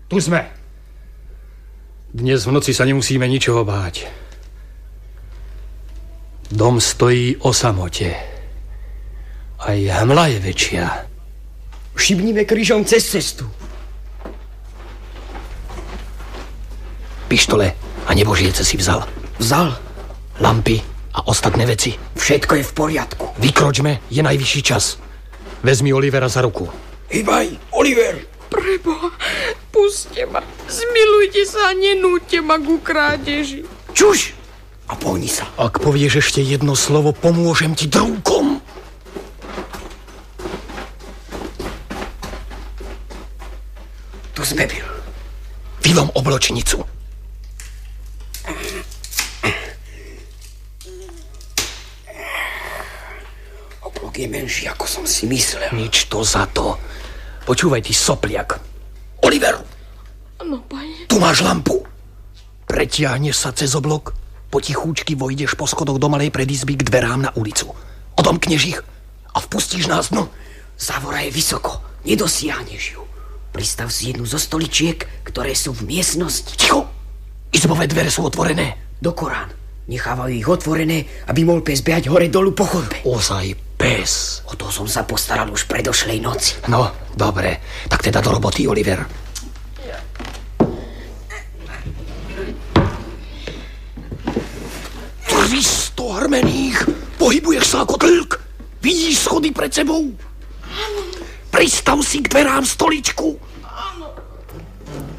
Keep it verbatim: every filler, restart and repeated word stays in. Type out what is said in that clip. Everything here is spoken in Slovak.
Tu sme. Dnes v noci sa nemusíme ničoho báť. Dom stojí o samote. Aj hmla je väčšia. Šibnime krížom cez cestu. Pištole a nebožiece si vzal. Vzal. Lampy a ostatné veci. Všetko je v poriadku. Vykročme, je najvyšší čas. Vezmi Olivera za ruku. Hýbaj, Oliver. Preboha, puste ma. Zmilujte sa a nenúďte ma ku krádeži. Čuž a pohni sa. Ak povieš ešte jedno slovo, pomôžem ti drúkom. Tu sme byl. Vylom obločnicu. Oblok je menší, ako som si myslel. Nič to za to. Počúvaj, ty sopliak. Oliver! No, pane. Tu máš lampu. Pretiahneš sa cez oblok, potichúčky vojdeš po schodoch do malej predizby k dverám na ulicu. Odomkneš ich a vpustíš nás dnu. Závora je vysoko, nedosiahneš ju. Pristav si jednu zo stoličiek, ktoré sú v miestnosti. Ticho! Izbové dvere sú otvorené. Do Korán. Nechávajú ich otvorené, aby mohol pes behať hore dolu po chodbe. Ozaj pes. O to som sa postaral už predošlej noci. No, dobre. Tak teda do roboty, Oliver. tristo armených. Pohybuješ sa ako tlk. Vidíš schody pred sebou? Pristav si k dverám stoličku